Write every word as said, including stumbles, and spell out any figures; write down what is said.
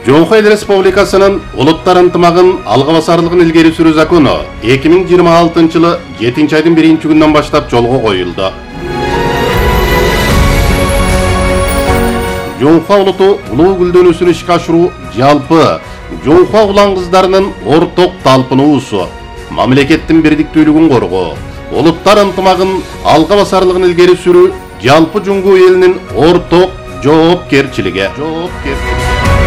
Жоңхо Эл Республикасынын улуттар ынтымагын алга басарлыгын илгери сүрүү закону эки миң жыйырма алтынчы жылы жетинчи айдын биринчи күнүнөн баштап жолго коюлду. Жоңхо улуту улуу гүлдөнүүсүн ишке ашыруу жалпы Жоңхо улан кыздарынын орток талпынуусу, мамлекеттин бирдиктүүлүгүн коргоо, улуттар ынтымагын алга басарлыгын илгери сүрүү жалпы Жоңхо элинин орток жоопкерчилиги.